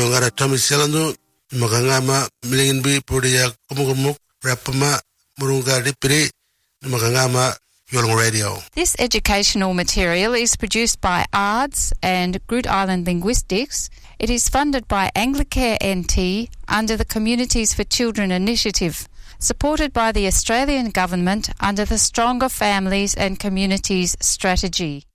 Nongara Tommy Selando, Magangama, Mlingenbi, Pudia, Kumugumuk, Rapama, Murunga Ripiri, Magangama, Yolong Radio. This educational material is produced by ARDS and Groote Eylandt Linguistics. It is funded by Anglicare NT under the Communities for Children initiative, supported by the Australian Government under the Stronger Families and Communities strategy.